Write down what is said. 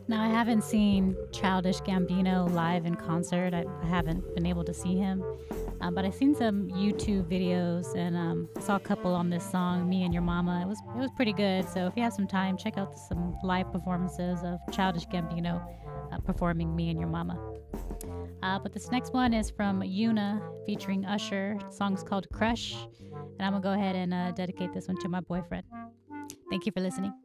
Now, I haven't seen Childish Gambino live in concert. I haven't been able to see him, but I've seen some YouTube videos and saw a couple on this song, "Me and Your Mama." It was pretty good. So if you have some time, check out some live performances of Childish Gambino performing "Me and Your Mama." But this next one is from Yuna featuring Usher. The song's called "Crush," and I'm gonna go ahead and dedicate this one to my boyfriend. Thank you for listening.